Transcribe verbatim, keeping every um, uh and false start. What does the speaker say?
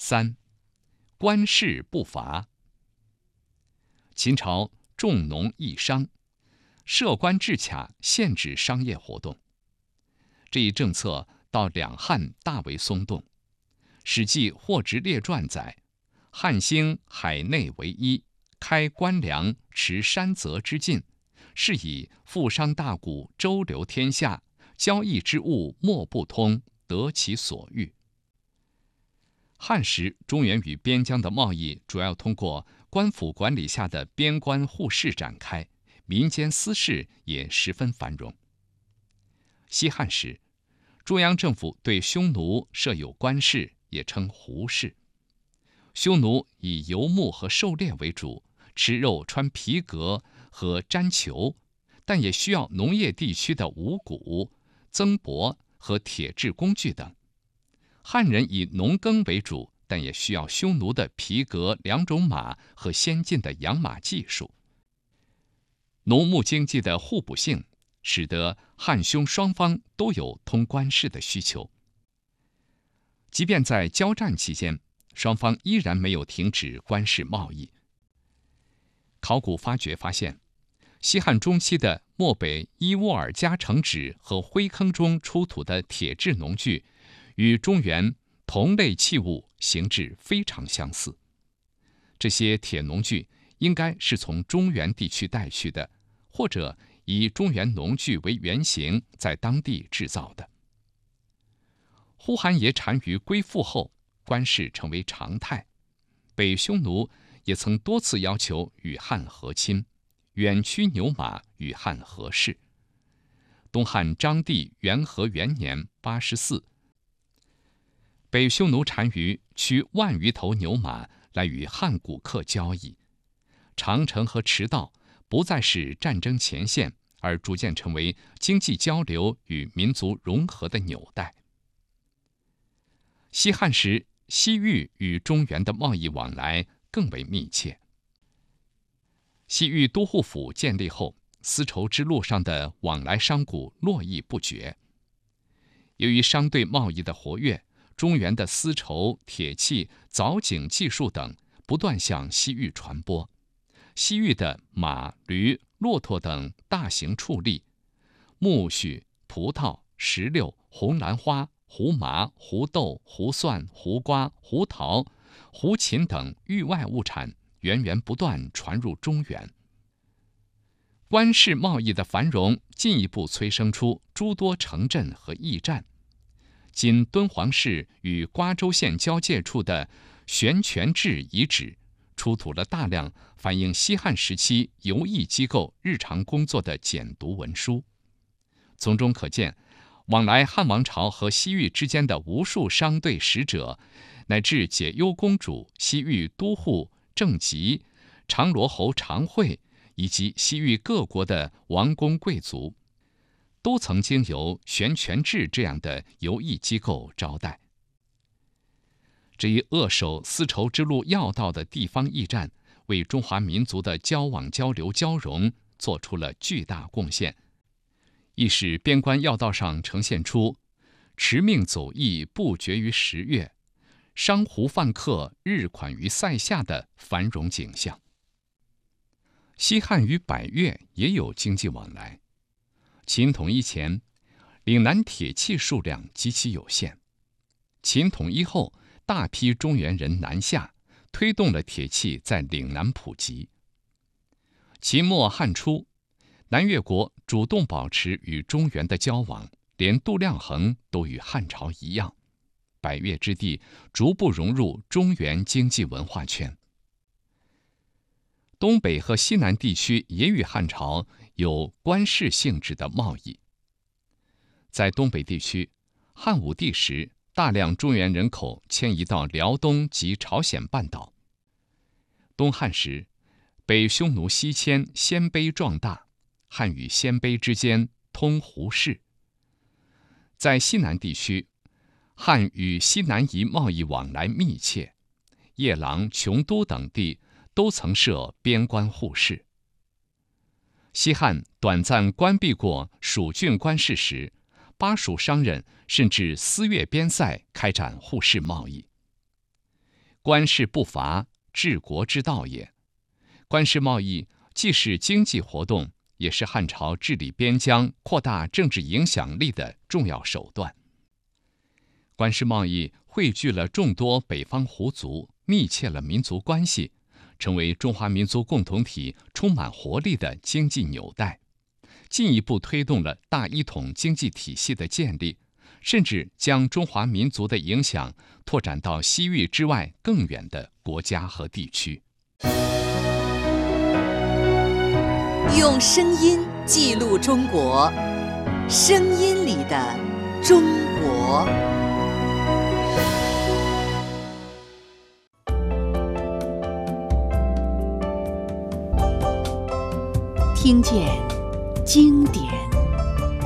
三、官市不伐。秦朝重农抑商，设官制卡，限制商业活动。这一政策到两汉大为松动。《史记·货殖列传》载，汉兴海内为一，开官粮，持山泽之境，是以富商大贾周流天下，交易之物莫不通，得其所欲。汉时中原与边疆的贸易主要通过官府管理下的边关互市展开，民间私市也十分繁荣。西汉时，中央政府对匈奴设有官市，也称胡市。匈奴以游牧和狩猎为主，吃肉穿皮革和毡裘，但也需要农业地区的五谷、增帛和铁制工具等。汉人以农耕为主，但也需要匈奴的皮革、两种马和先进的养马技术。农牧经济的互补性，使得汉匈双方都有通官市的需求。即便在交战期间，双方依然没有停止官市贸易。考古发掘发现，西汉中期的漠北伊乌尔加城址和灰坑中出土的铁制农具，与中原同类器物形制非常相似。这些铁农具应该是从中原地区带去的，或者以中原农具为原型，在当地制造的。呼韩邪单于归附后，官市成为常态。北匈奴也曾多次要求与汉和亲，远驱牛马与汉和氏。东汉章帝元和元年八十四，北匈奴单于驱万余头牛马来与汉古客交易，长城和驰道不再是战争前线，而逐渐成为经济交流与民族融合的纽带。西汉时，西域与中原的贸易往来更为密切。西域都护府建立后，丝绸之路上的往来商贾络绎不绝。由于商队贸易的活跃，中原的丝绸、铁器、凿井技术等不断向西域传播。西域的马、驴、骆驼等大型畜力，苜蓿、葡萄、石榴、红兰花、胡麻、胡豆、胡蒜、胡瓜、胡桃、胡芹等域外物产源源不断传入中原。官市贸易的繁荣进一步催生出诸多城镇和驿站。今敦煌市与瓜州县交界处的悬泉置遗址，出土了大量反映西汉时期游艺机构日常工作的简牍文书，从中可见，往来汉王朝和西域之间的无数商队使者，乃至解忧公主、西域都护郑吉、长罗侯常惠，以及西域各国的王公贵族，都曾经由悬泉置这样的游艺机构招待。这一扼守丝绸之路要道的地方驿站，为中华民族的交往交流交融做出了巨大贡献，亦使边关要道上呈现出驰命走驿不绝于十月，商胡贩客日款于塞下的繁荣景象。西汉与百越也有经济往来。秦统一前，岭南铁器数量极其有限。秦统一后，大批中原人南下，推动了铁器在岭南普及。秦末汉初，南越国主动保持与中原的交往，连度量衡都与汉朝一样，百越之地逐步融入中原经济文化圈。东北和西南地区也与汉朝有官市性质的贸易。在东北地区，汉武帝时，大量中原人口迁移到辽东及朝鲜半岛。东汉时，北匈奴西迁，鲜卑壮大，汉与鲜卑之间通胡市。在西南地区，汉与西南夷贸易往来密切，夜郎、琼都等地都曾设边关互市。西汉短暂关闭过蜀郡官市时，巴蜀商人甚至私越边塞开展互市贸易。 官市不伐，治国之道也。官市贸易既是经济活动，也是汉朝治理边疆、扩大政治影响力的重要手段。官市贸易汇聚了众多北方胡族，密切了民族关系，成为中华民族共同体充满活力的经济纽带，进一步推动了大一统经济体系的建立，甚至将中华民族的影响拓展到西域之外更远的国家和地区。 用声音记录中国，声音里的中国。听见经典